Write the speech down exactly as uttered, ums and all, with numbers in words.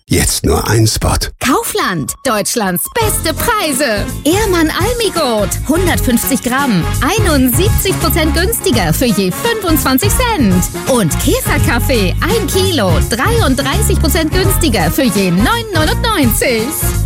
Jetzt nur ein Spot. Kaufland, Deutschlands beste Preise. Ehrmann Almigot, hundertfünfzig Gramm, einundsiebzig Prozent günstiger für je fünfundzwanzig Cent. Und Käferkaffee, ein Kilo, dreiunddreißig Prozent günstiger für je neun neunundneunzig.